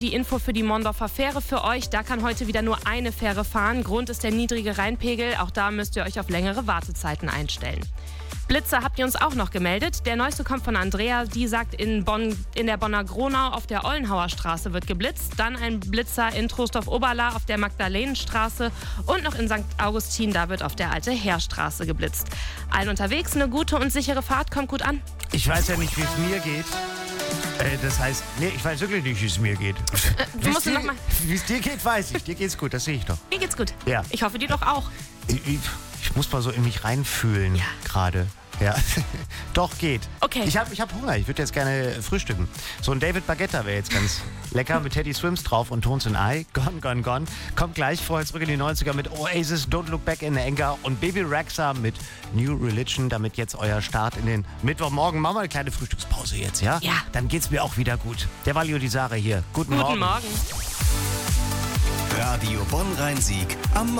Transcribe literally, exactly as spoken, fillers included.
Die Info für die Mondorfer Fähre für euch. Da kann heute wieder nur eine Fähre fahren. Grund ist der niedrige Rheinpegel. Auch da müsst ihr euch auf längere Wartezeiten einstellen. Blitze habt ihr uns auch noch gemeldet. Der neueste kommt von Andrea. Die sagt, in Bonn, in der Bonner Gronau auf der Ollenhauer Straße wird geblitzt. Dann ein Blitzer in Trostorf-Oberla auf der Magdalenenstraße. Und noch in Sankt Augustin, da wird auf der Alte Heerstraße geblitzt. Allen unterwegs eine gute und sichere Fahrt. Kommt gut an. Ich weiß ja nicht, wie es mir geht. Äh, das heißt, nee, ich weiß wirklich nicht, wie es mir geht. Äh, du musst dir, noch mal. Wie es dir geht, weiß ich. Dir geht's gut, das sehe ich doch. Mir geht's gut. Ja. Ich hoffe, dir doch auch. Ich, ich, ich muss mal so in mich reinfühlen Ja. gerade. Ja, doch geht. Okay. Ich habe ich hab Hunger, ich würde jetzt gerne frühstücken. So ein David Baguetta wäre jetzt ganz lecker mit Teddy Swims drauf und Tones and I. Gone, gone, gone. Kommt gleich vorher zurück in die neunziger mit Oasis, Don't Look Back in Anger und Baby Rexha mit New Religion. Damit jetzt euer Start in den Mittwochmorgen. Machen wir eine kleine Frühstückspause jetzt, ja? Ja. Dann geht's mir auch wieder gut. Der Valio die Sarah hier. Guten, Guten Morgen. Morgen. Radio Bonn-Rhein-Sieg am Morgen.